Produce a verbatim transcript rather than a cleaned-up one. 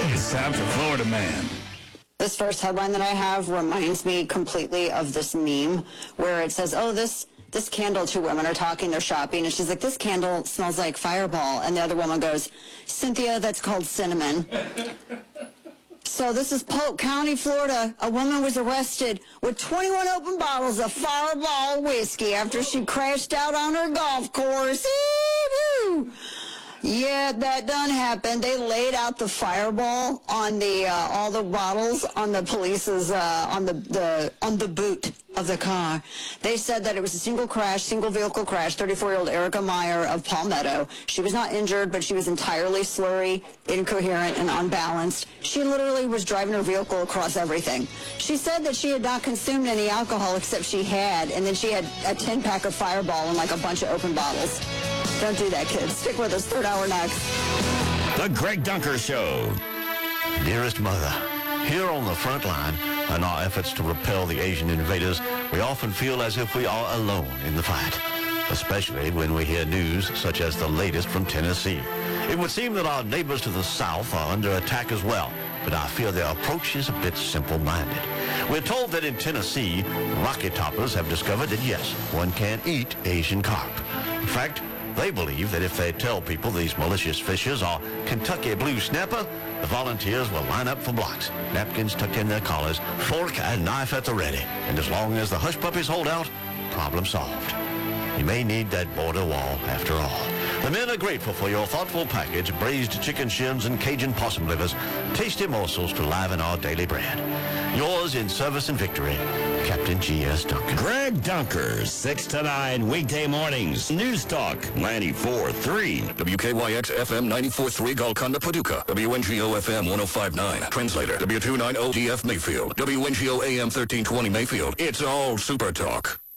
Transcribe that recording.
It's time for Florida Man. This first headline that I have reminds me completely of this meme where it says, oh, this this candle, two women are talking, they're shopping, and she's like, this candle smells like Fireball. And the other woman goes, Cynthia, that's called cinnamon. So this is Polk County, Florida. A woman was arrested with twenty-one open bottles of Fireball whiskey after she crashed out on her golf course. Ee-hoo! Yeah, that done happened. They laid out the Fireball on the uh, all the bottles on the police's uh, on the, the on the boot of the car. They said that it was a single crash, single vehicle crash. thirty-four-year-old Erica Meyer of Palmetto. She was not injured, but she was entirely slurry, incoherent, and unbalanced. She literally was driving her vehicle across everything. She said that she had not consumed any alcohol except she had, and then she had a ten-pack of Fireball and like a bunch of open bottles. Don't do that, kids. Stick with us. Third hour next. The Greg Dunker Show. Dearest Mother, here on the front line, in our efforts to repel the Asian invaders, we often feel as if we are alone in the fight, especially when we hear news such as the latest from Tennessee. It would seem that our neighbors to the south are under attack as well, but I fear their approach is a bit simple-minded. We're told that in Tennessee, rocket toppers have discovered that, yes, one can eat Asian carp. In fact, they believe that if they tell people these malicious fishes are Kentucky blue snapper, the volunteers will line up for blocks, napkins tucked in their collars, fork and knife at the ready. And as long as the hush puppies hold out, problem solved. You may need that border wall after all. The men are grateful for your thoughtful package, braised chicken shins and Cajun possum livers, tasty morsels to liven our daily bread. Yours in service and victory, Captain G S. Duncan. Greg Dunker, six to nine weekday mornings. News Talk ninety-four point three. W K Y X F M ninety-four point three Golconda, Paducah. W N G O F M one oh five point nine. Translator. W two ninety G F Mayfield. W N G O A M thirteen twenty Mayfield. It's all Super Talk.